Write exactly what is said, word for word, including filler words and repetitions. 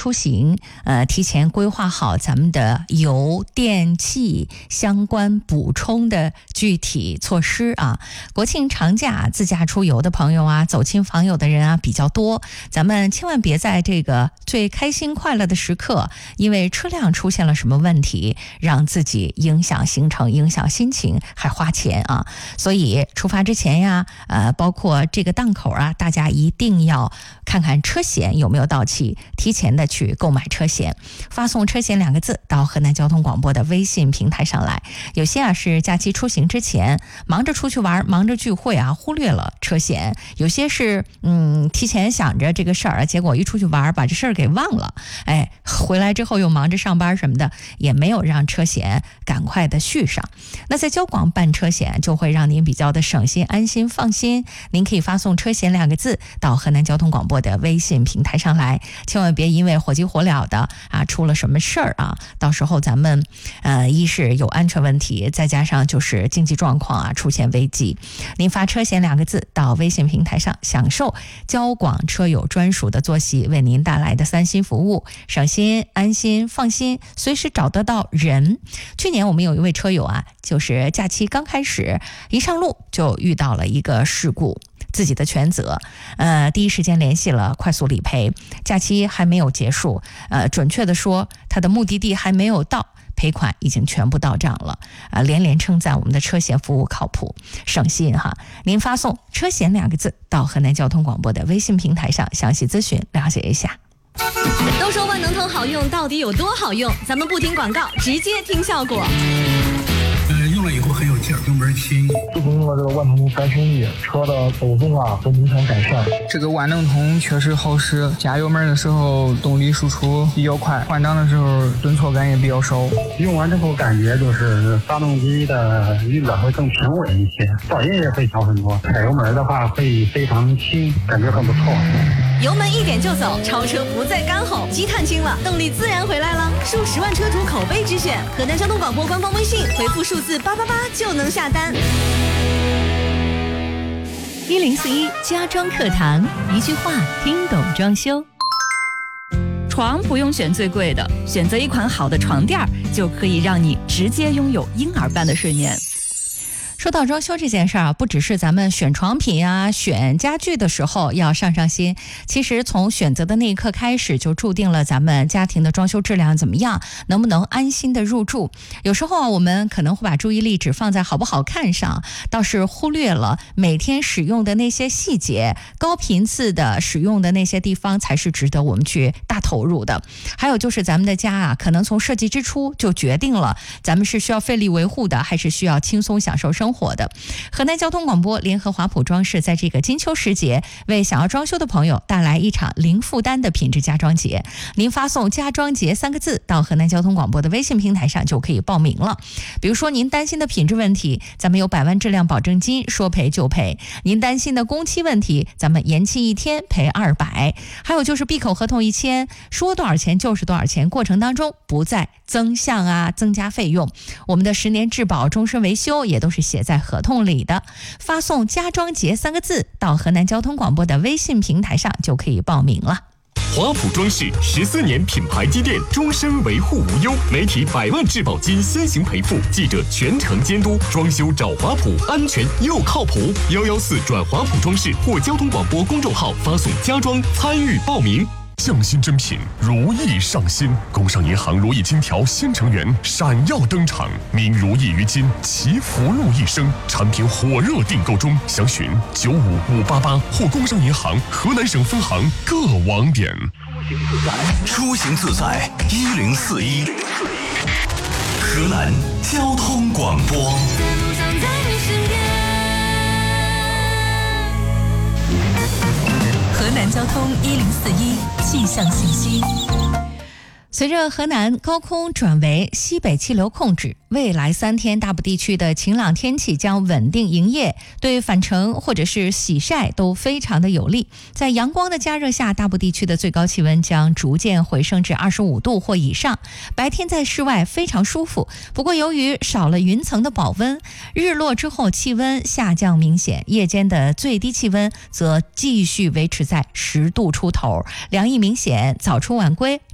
出行，呃，提前规划好咱们的油、电、气相关补充的具体措施啊。国庆长假自驾出游的朋友啊，走亲访友的人啊比较多，咱们千万别在这个最开心快乐的时刻，因为车辆出现了什么问题，让自己影响行程、影响心情，还花钱啊。所以出发之前呀，呃，包括这个档口啊，大家一定要看看车险有没有到期，提前的去购买车险，发送车险两个字到河南交通广播的微信平台上来。有些啊是假期出行之前忙着出去玩，忙着聚会啊，忽略了车险；有些是嗯提前想着这个事儿，结果一出去玩把这事儿给忘了，哎，回来之后又忙着上班什么的，也没有让车险赶快的续上。那在交广办车险就会让您比较的省心、安心、放心。您可以发送车险两个字到河南交通广播的微信平台上来，千万别因为火急火燎的啊出了什么事儿啊，到时候咱们呃一是有安全问题，再加上就是经济状况啊出现危机。您发车险两个字到微信平台上，享受交广车友专属的坐席为您带来的三心服务，省心、安心、放心，随时找得到人。去年我们有一位车友啊，就是假期刚开始一上路就遇到了一个事故，自己的全责，呃，第一时间联系了快速理赔，假期还没有结束，呃，准确的说，他的目的地还没有到，赔款已经全部到账了，啊、呃，连连称赞我们的车险服务靠谱、省心哈。您发送车险两个字到河南交通广播的微信平台上，详细咨询了解一下。 都说万能通好用，到底有多好用？咱们不听广告，直接听效果。 呃，用了以后很有劲儿，油门轻。 自从用了这个万能通三升一，车的走动啊都明显改善。 这个万能通确实好使，加油门的时候动力输出比较快，换挡的时候顿挫感也比较少。 用完之后感觉就是发动机的运转会更平稳一些，噪音也会小很多。踩油门的话会非常轻，感觉很不错。 油门一点就走，超车不再干吼，积碳轻了，动力自然回来了。数十万车主口碑之选，河南交通广播官方微信回复数字八八八就能下单。 一零四一家装课堂，一句话听懂装修。 床不用选最贵的，选择一款好的床垫就可以让你直接拥有婴儿般的睡眠。 说到装修这件事儿啊，不只是咱们选床品啊、选家具的时候要上上心，其实从选择的那一刻开始，就注定了咱们家庭的装修质量怎么样，能不能安心的入住。有时候啊，我们可能会把注意力只放在好不好看上，倒是忽略了每天使用的那些细节，高频次的使用的那些地方才是值得我们去大投入的。还有就是咱们的家啊，可能从设计之初就决定了咱们是需要费力维护的，还是需要轻松享受生活火的。河南交通广播联合华普装饰在这个金秋时节，为想要装修的朋友带来一场零负担的品质家装节。您发送家装节三个字到河南交通广播的微信平台上就可以报名了。比如说您担心的品质问题，咱们有百万质量保证金，说赔就赔。您担心的工期问题，咱们延期一天赔二百。还有就是闭口合同一签，说多少钱就是多少钱，过程当中不再增项啊增加费用。我们的十年质保、终身维修也都是写在合同里的。发送家装节三个字到河南交通广播的微信平台上就可以报名了。 华普装饰十四年品牌积淀，终身维护无忧，媒体百万质保金先行赔付，记者全程监督，装修找华普，安全又靠谱。幺幺四转华普装饰或交通广播公众号发送家装参与报名。匠心珍品，如意上新。工商银行如意金条新成员闪耀登场，名如意于今，祈福禄一生。产品火热订购中，详询九五五八八或工商银行河南省分行各网点。 出行自在一零四一，河南交通广播。 河南交通一零四一气象信息。随着河南高空转为西北气流控制，未来三天大部地区的晴朗天气将稳定营业，对返程或者是洗晒都非常的有利。在阳光的加热下，大部地区的最高气温将逐渐回升至二十五度或以上，白天在室外非常舒服。不过由于少了云层的保温，日落之后气温下降明显，夜间的最低气温则继续维持在十度出头，凉意明显，早出晚归